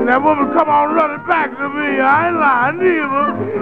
That woman come on running back to me. I ain't lying either.